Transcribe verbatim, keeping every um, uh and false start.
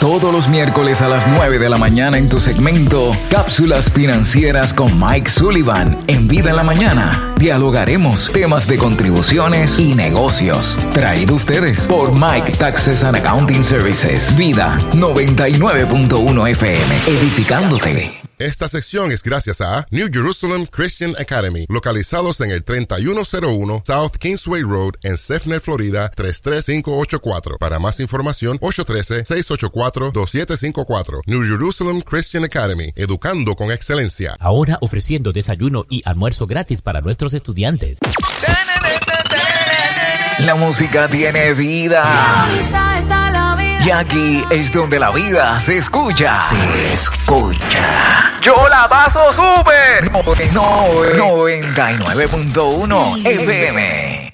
todos los miércoles a las nueve de la mañana en tu segmento Cápsulas Financieras con Mike Sullivan. En Vida en la Mañana dialogaremos temas de contribuciones y negocios. Traído ustedes por Mike Taxes and Accounting Services. Vida noventa y nueve punto uno F M, edificándote. Esta sección es gracias a New Jerusalem Christian Academy, localizados en el treinta y uno cero uno South Kingsway Road en Sefner, Florida, tres tres cinco ocho cuatro. Para más información, ocho uno tres, seis ocho cuatro, dos siete cinco cuatro. New Jerusalem Christian Academy, educando con excelencia. Ahora ofreciendo desayuno y almuerzo gratis para nuestros estudiantes. La música tiene vida. Y aquí es donde la vida se escucha. Se escucha. ¡Yo la paso súper! No, no, noventa y nueve punto uno F M.